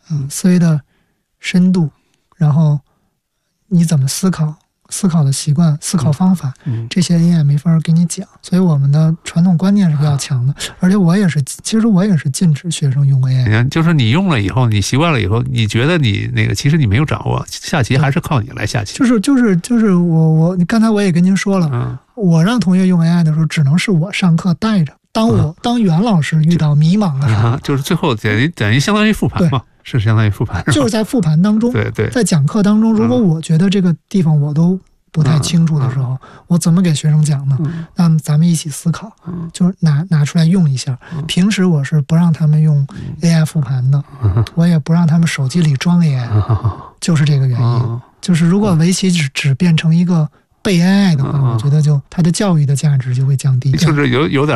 思维的深度，然后你怎么思考的习惯、思考方法，这些 AI 没法给你讲。所以我们的传统观念是比较强的，而且其实我也是禁止学生用 AI。 就是你用了以后，你习惯了以后，你觉得你那个其实你没有掌握，下棋还是靠你来下棋。 就是你刚才我也跟您说了，我让同学用 AI 的时候，只能是我上课带着。当袁老师遇到迷茫的时候， 就是最后等于相当于复盘嘛。是相当于复盘， 就是在复盘当中， 对，在讲课当中，如果我觉得这个地方我都不太清楚的时候，我怎么给学生讲呢？那么咱们一起思考，就是拿出来用一下。平时我是不让他们用 AI 复盘的，我也不让他们手机里装 AI，就是这个原因。就是如果围棋只变成一个背 AI 的话，我觉得就它的教育的价值就会降低。 就是有点